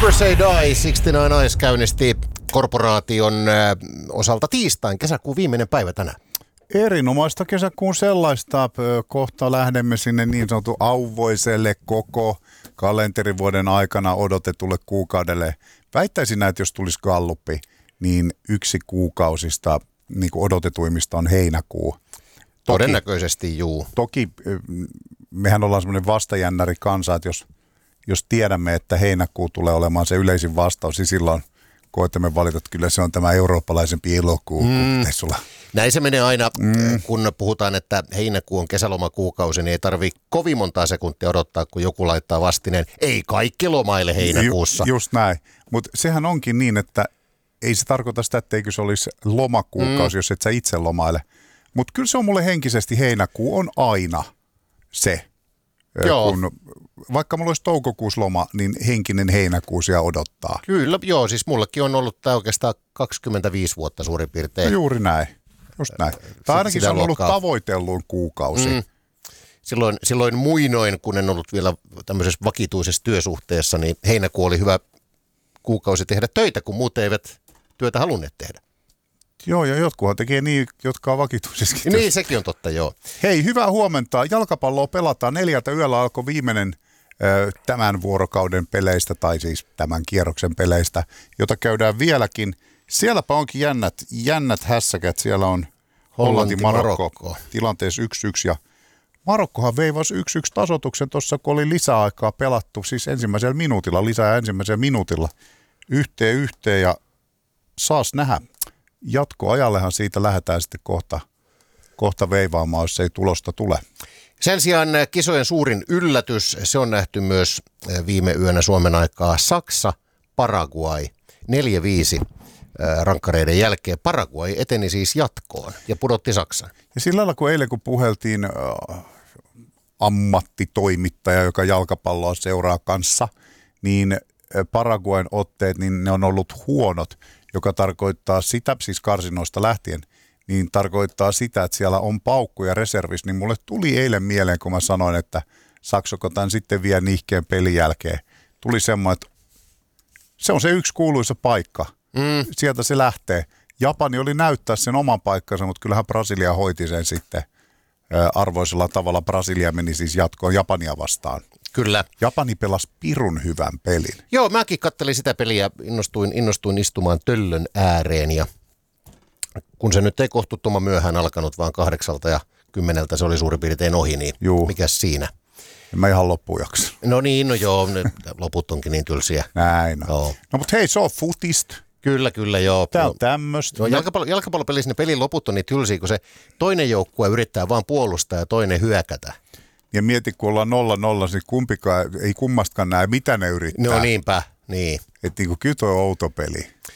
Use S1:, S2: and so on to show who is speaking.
S1: Never Say Die, 69 Eyes käynnisti korporaation osalta tiistain, kesäkuun viimeinen päivä tänään.
S2: Erinomaista kesäkuun sellaista. Kohta lähdemme sinne niin sanotun auvoiselle koko kalenterivuoden aikana odotetulle kuukaudelle. Väittäisin näin, että jos tulisi galluppi, niin yksi kuukausista niin kuin odotetuimmista on heinäkuu.
S1: Todennäköisesti juu.
S2: Toki mehän ollaan semmoinen vastajännäri kansa, että jos tiedämme, että heinäkuu tulee olemaan se yleisin vastaus, niin silloin koetamme valita, että kyllä se on tämä eurooppalaisempi elokuu.
S1: Näin se menee aina, kun puhutaan, että heinäkuu on kesälomakuukausi, niin ei tarvitse kovin montaa sekuntia odottaa, kun joku laittaa vastineen. Ei kaikki lomaile heinäkuussa.
S2: Just näin, mutta sehän onkin niin, että ei se tarkoita sitä, etteikö se olisi lomakuukausi, jos et sä itse lomaile. Mutta kyllä se on mulle henkisesti heinäkuu on aina se. Kun, vaikka mulla olisi toukokuussa loma, niin henkinen heinäkuu siellä odottaa.
S1: Kyllä, joo, siis mullakin on ollut tämä oikeastaan 25 vuotta suurin piirtein.
S2: No juuri näin, just näin. Tai ainakin se on ollut tavoitelluin kuukausi.
S1: Silloin muinoin, kun en ollut vielä tämmöisessä vakituisessa työsuhteessa, niin heinäkuu oli hyvä kuukausi tehdä töitä, kun muut eivät työtä halunneet tehdä.
S2: Joo, ja jotkuhan tekee niin, jotka on vakituisesti.
S1: Niin, sekin on totta, joo.
S2: Hei, hyvää huomenta. Jalkapalloa pelataan. 4 yöllä alkoi viimeinen tämän vuorokauden peleistä, tai siis tämän kierroksen peleistä, jota käydään vieläkin. Sielläpä onkin jännät hässäkät. Siellä on Hollanti-Marokko tilanteessa 1-1, ja Marokkohan veivasi 1-1 tasoituksen tuossa, kun oli lisäaikaa pelattu, siis ensimmäisellä minuutilla, yhteen, ja saas nähdä. Jatkoajallehan siitä lähdetään sitten kohta veivaamaan, jos ei tulosta tule.
S1: Sen sijaan kisojen suurin yllätys, se on nähty myös viime yönä Suomen aikaa Saksa, Paraguay, 4-5 rankkareiden jälkeen. Paraguay eteni siis jatkoon ja pudotti Saksan.
S2: Ja sillä lailla, kun eilen kun puheltiin ammattitoimittaja, joka jalkapalloa seuraa kanssa, niin Paraguayn otteet, niin ne on ollut huonot, joka tarkoittaa sitä, siis karsinoista lähtien, niin tarkoittaa sitä, että siellä on paukkuja reservissä, niin mulle tuli eilen mieleen, kun mä sanoin, että saksoko tämän sitten vielä nihkeen pelin jälkeen. Tuli semmoinen, että se on se yksi kuuluisa paikka. Sieltä se lähtee. Japani oli näyttää sen oman paikkansa, mutta kyllähän Brasilia hoiti sen sitten arvoisella tavalla. Brasilia meni siis jatkoon Japania vastaan.
S1: Kyllä.
S2: Japani pelasi pirun hyvän pelin.
S1: Joo, mäkin kattelin sitä peliä, innostuin istumaan töllön ääreen, ja kun se nyt ei kohtuuttoman myöhään alkanut, vaan 8:00 se oli suurin piirtein ohi, niin mikäs siinä?
S2: En mä ihan loppuun jaksa.
S1: No niin, no joo, nyt loput onkin niin tylsiä.
S2: Näin on. No mutta hei, se on futista.
S1: Kyllä, joo.
S2: Tää on tämmöistä.
S1: No, jalkapallopelissä ne pelin loput on niin tylsiä, kun se toinen joukkue yrittää vaan puolustaa ja toinen hyökätä.
S2: Ja mieti, kun ollaan 0-0, niin kumpikaan, ei kummastakaan näe, mitä ne yrittää.
S1: No niinpä, niin.
S2: Että niinku kyllä toi on outo peli.